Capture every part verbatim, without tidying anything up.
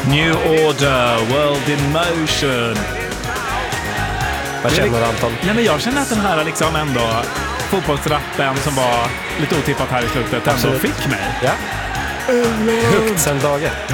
New Order, World in Motion. Vad känner du, Anton? Nej, men jag känner att den här liksom ändå fotbollsrappen som var lite otippat här i slutet ändå fick mig. Ja. Högt sen dag ett.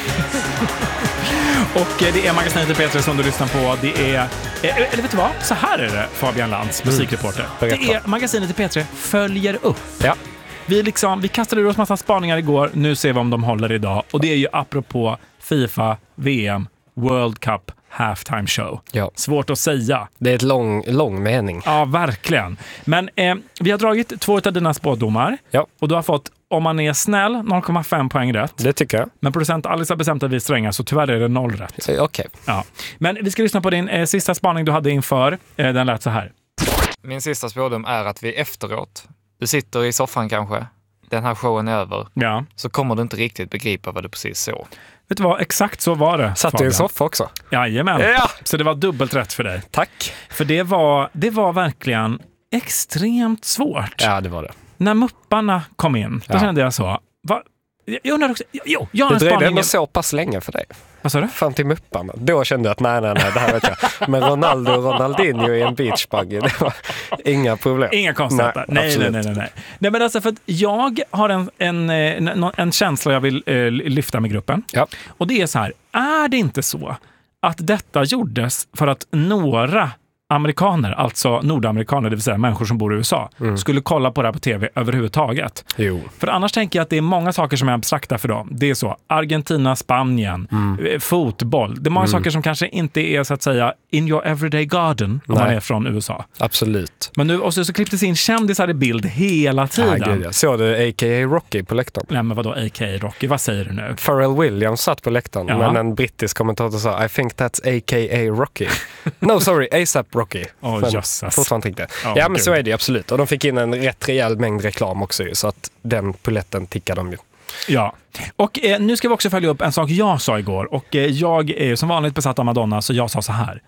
Och det är Magasinet i P tre som du lyssnar på. Det är, eller vet du vad? Så här är det, Fabian Lantz, musikreporter. Mm. Det är Magasinet i P tre följer upp. Ja. Vi, liksom, vi kastade ur oss massa spaningar igår. Nu ser vi om de håller idag. Och det är ju apropå FIFA, V M, World Cup, halftime show. Ja. Svårt att säga. Det är ett lång, lång mening. Ja, verkligen. Men eh, vi har dragit två av dina spådomar. Ja. Och du har fått, om man är snäll, noll komma fem poäng rätt. Det tycker jag. Men producent Alice har bestämt att vi är stränga, så tyvärr är det noll rätt. Okej. Okay. Ja. Men vi ska lyssna på din eh, sista spaning du hade inför. Eh, den lät så här. Min sista spådom är att vi efteråt, du sitter i soffan kanske, den här showen är över, ja. Så kommer du inte riktigt begripa vad du precis såg. Vet du vad, exakt så var det. Satt du i en soffa också? Jajamän. Ja. Så det var dubbelt rätt för dig. Tack. För det var, det var verkligen extremt svårt. Ja, det var det. När mupparna kom in, då ja. kände jag så. Va? Jag undrar också, jo, jag har det en spaning. dröjde ändå så pass länge för dig. Vad sa du? Fram till mupparna. Då kände jag att nej, nej, nej, det här vet jag. Men Ronaldo och Ronaldinho i en beachbuggy, det var inga problem. Inga konstigheter. Nej, nej, nej, nej, nej. Nej, men alltså för att jag har en, en, en, en känsla jag vill eh, lyfta med gruppen. Ja. Och det är så här, är det inte så att detta gjordes för att några amerikaner, alltså nordamerikaner, det vill säga människor som bor i U S A, mm. skulle kolla på det här på tv överhuvudtaget. Jo. För annars tänker jag att det är många saker som är abstrakta för dem. Det är så, Argentina, Spanien, mm. fotboll. Det är många mm. saker som kanske inte är så att säga in your everyday garden om Nej. man är från U S A. Absolut. Men nu, och så, så klipptes in kändisar i bild hela tiden. Ja, gud, jag såg du A K A Rocky på läktaren? Nej, men vadå A K A Rocky? Vad säger du nu? Pharrell Williams satt på läktaren, ja. men en brittisk kommentator sa I think that's A K A Rocky. No, sorry, ASAP Rocky. Åh, oh, jösses. Fortfarande tänkte. Oh, ja, men gud. Så är det absolut. Och de fick in en rätt rejäl mängd reklam också ju, så att den poletten tickar de ju. Ja, och eh, nu ska vi också följa upp en sak jag sa igår. Och eh, jag är ju som vanligt besatt av Madonna, så jag sa så här.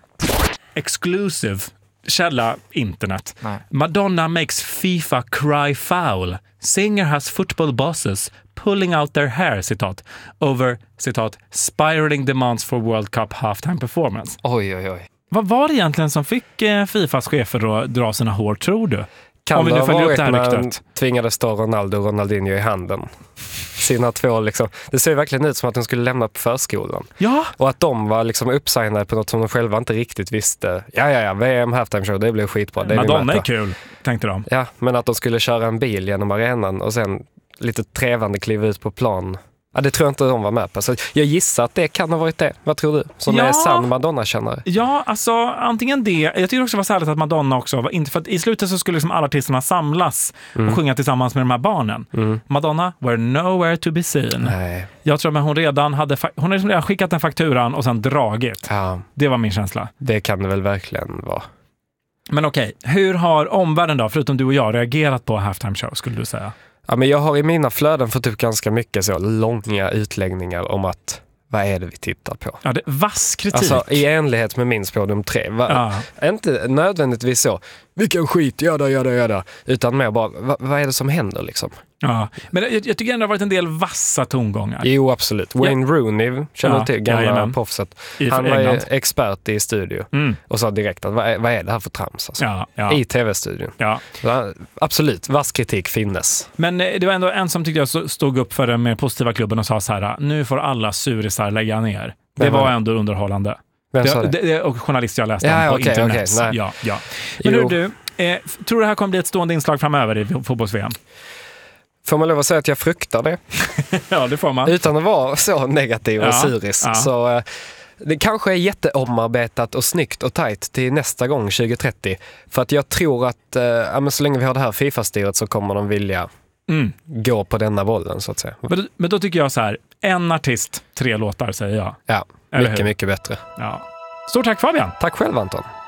Exclusive. Källa internet. Nej. Madonna makes FIFA cry foul. Singer has football bosses pulling out their hair, citat, over, citat, spiraling demands for World Cup halftime performance. Oj, oj, oj. Vad var det egentligen som fick eh, FIFAs chefer att dra sina hår, tror du? Kan Om vi nu det följer ha upp det här varit när ryktet. Tvingades stå Ronaldo och Ronaldinho i handen? Sina två liksom. Det ser verkligen ut som att de skulle lämna på förskolan. Ja. Och att de var liksom uppsignade på något som de själva inte riktigt visste. Ja, ja, ja, V M halftime show, det blev skitbra. Det är Madonna är kul, tänkte de. Ja, men att de skulle köra en bil genom arenan och sen lite trevande kliva ut på plan. Ja, det tror jag inte de var med på. Så jag gissar att det kan ha varit det. Vad tror du? Som ja. är sann Madonna-kännare. Ja, alltså antingen det. Jag tycker också det var så härligt att Madonna också var inte för att i slutet så skulle liksom alla artisterna samlas mm. och sjunga tillsammans med de här barnen. Mm. Madonna were nowhere to be seen. Nej. Jag tror att hon redan hade hon hade liksom redan skickat den fakturan och sen dragit. Ja. Det var min känsla. Det kan det väl verkligen vara. Men okej, hur har omvärlden då, förutom du och jag, reagerat på halftime show, skulle du säga? Ja, men jag har i mina flöden fått upp ganska mycket så långa utläggningar om att vad är det vi tittar på? Ja, det vass kritik. Alltså i enlighet med min spådom tre. Va, ja. Inte nödvändigtvis så, vilken skit, gör det, gör det, gör det. Utan mer bara, va, vad är det som händer liksom? Ja, men jag, jag tycker ändå det har varit en del vassa tongångar. Jo, absolut. Wayne ja. Rooney, känner ja. du till, gamla ja, proffset. Han var ju expert i studio mm. och sa direkt att vad är, vad är det här för trams? Alltså? Ja, ja. I tv-studion. Ja. Så, absolut, vass kritik finnes. Men det var ändå en som tyckte jag stod upp för den mer positiva klubben och sa så här, nu får alla surisar lägga ner. Det Vem var det? ändå underhållande. Vem sa det? Det, det och journalister jag läste ja, om på okay, internet. Okay, ja, ja. Men hur du, eh, tror du det här kommer bli ett stående inslag framöver i fotbolls-V M? Får man lov att säga att jag fruktar det? Ja, det får man. Utan att vara så negativ och ja, suris. Ja. Så eh, det kanske är jätteomarbetat och snyggt och tajt till nästa gång tjugo trettio. För att jag tror att eh, ja, men så länge vi har det här FIFA-styret så kommer de vilja mm. gå på denna bollen så att säga. Men, men då tycker jag så här, en artist, tre låtar säger jag. Ja, Eller mycket, hur? mycket bättre. Ja. Stort tack Fabian. Tack själv Anton.